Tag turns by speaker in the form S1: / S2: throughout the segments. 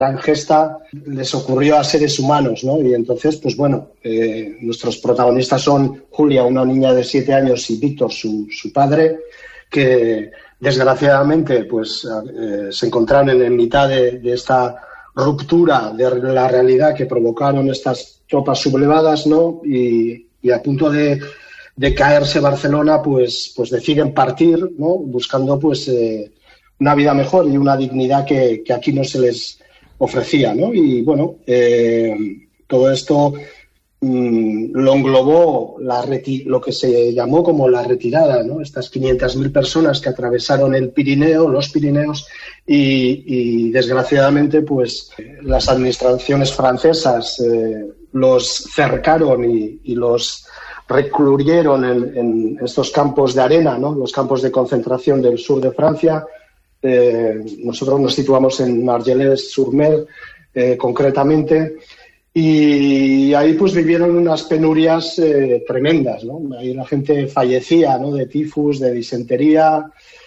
S1: gran gesta les ocurrió a seres humanos, ¿no? Y entonces, pues bueno, nuestros protagonistas son Julia, una niña de 7 años, y Víctor, su padre, que desgraciadamente pues se encontraron en mitad de esta ruptura de la realidad que provocaron estas tropas sublevadas, ¿no? Y a punto de caerse Barcelona, pues deciden partir, ¿no? Buscando pues una vida mejor y una dignidad que aquí no se les ofrecía, ¿no? Y bueno, todo esto lo englobó lo que se llamó como la retirada, ¿no? Estas 500.000 personas que atravesaron los Pirineos y desgraciadamente pues las administraciones francesas los cercaron y los recluyeron en estos campos de arena, ¿no? Los campos de concentración del sur de Francia. Nosotros nos situamos en Argelès-sur-Mer, concretamente, y ahí pues vivieron unas penurias tremendas, ¿no? Ahí la gente fallecía, ¿no? De tifus, de disentería,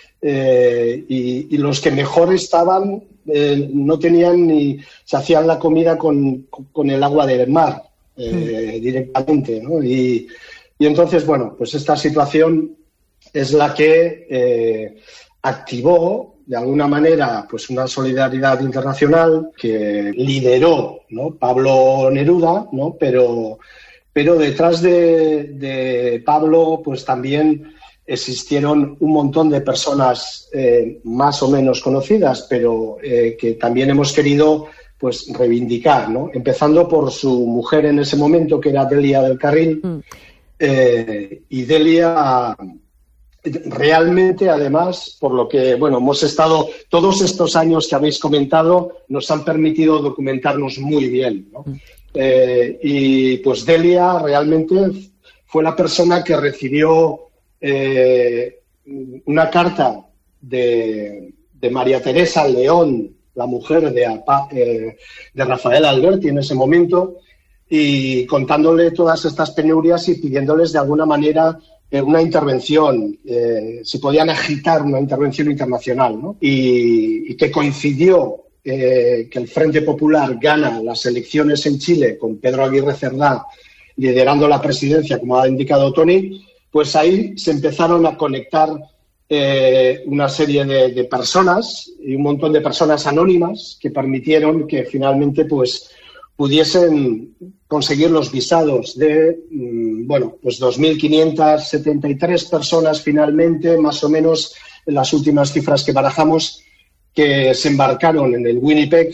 S1: y los que mejor estaban no tenían se hacían la comida con el agua del mar directamente, ¿no? Y entonces, bueno, pues esta situación es la que activó de alguna manera pues una solidaridad internacional que lideró, ¿no? Pablo Neruda, ¿no? Pero detrás de Pablo pues también existieron un montón de personas más o menos conocidas, pero que también hemos querido pues reivindicar, ¿no? Empezando por su mujer en ese momento, que era Delia del Carril. Y Delia realmente, además, por lo que, bueno, hemos estado todos estos años que habéis comentado, nos han permitido documentarnos muy bien, ¿no? Y pues Delia realmente fue la persona que recibió una carta de María Teresa León, la mujer de Rafael Alberti en ese momento, y contándole todas estas penurias y pidiéndoles de alguna manera una intervención, si podían agitar una intervención internacional, ¿no? Y que coincidió que el Frente Popular gana las elecciones en Chile con Pedro Aguirre Cerda liderando la presidencia, como ha indicado Toni, pues ahí se empezaron a conectar una serie de personas y un montón de personas anónimas que permitieron que finalmente pues pudiesen conseguir los visados de, pues 2.573 personas finalmente, más o menos en las últimas cifras que barajamos, que se embarcaron en el Winnipeg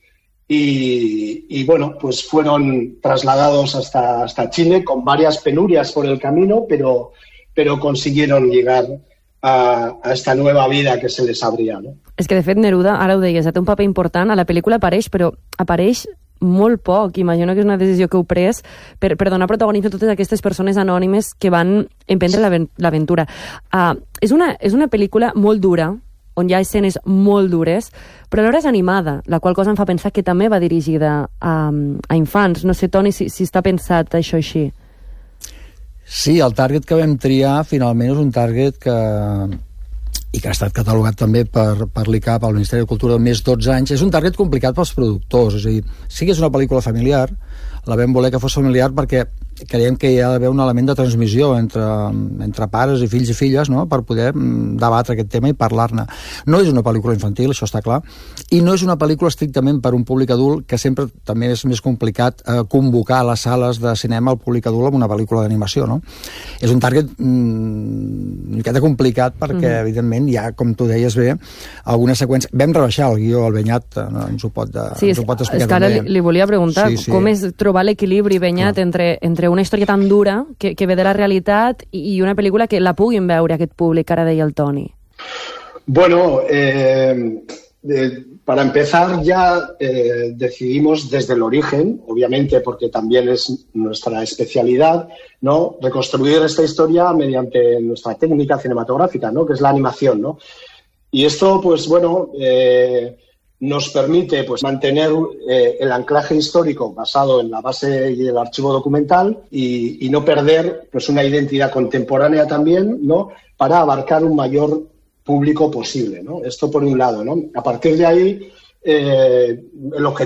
S1: y bueno, pues fueron trasladados hasta Chile con varias penurias por el camino, pero consiguieron llegar a esta nueva vida que se les abria, no?
S2: És que, de fet, Neruda, ara ho deies, té un paper important, a la pel·lícula apareix, però apareix molt poc. Imagino que és una decisió que heu pres per donar protagonisme a totes aquestes persones anònimes que van emprendre l'aventura. És una pel·lícula molt dura, on hi ha escenes molt dures, però alhora és animada, la qual cosa em fa pensar que també va dirigida a infants. No sé, Toni, si està pensat això així.
S3: Sí, el target que vam triar finalment és un target que ha estat catalogat també per l'ICAP, al Ministeri de Cultura, més 12 anys. És un target complicat pels productors, és a dir, sí que és una pel·lícula familiar, la vam voler que fos familiar perquè creiem que hi ha d'haver un element de transmissió entre pares i fills i filles, no?, per poder debatre aquest tema i parlar-ne. No és una pel·lícula infantil, això està clar, i no és una pel·lícula estrictament per un públic adult, que sempre també és més complicat convocar a les sales de cinema el públic adult amb una pel·lícula d'animació, no? És un target una miqueta complicat perquè, evidentment, hi ha, com tu deies bé, algunes seqüències. Vam rebaixar el guió, el Beñat ens ho pot explicar també.
S2: És que ara li volia preguntar com és trobar l'equilibri, Beñat, entre una història tan dura que ve de la realitat i una pel·lícula que la puguin veure aquest públic, ara deia el Toni.
S1: Bueno, para empezar ya decidimos desde el origen, obviamente porque también es nuestra especialidad, ¿no?, reconstruir esta historia mediante nuestra técnica cinematográfica, ¿no?, que es la animación, ¿no? Y esto, pues bueno, nos permite pues mantener el anclaje histórico basado en la base y el archivo documental y no perder pues una identidad contemporánea también, ¿no?, para abarcar un mayor público posible, ¿no? Esto por un lado, ¿no? A partir de ahí el objetivo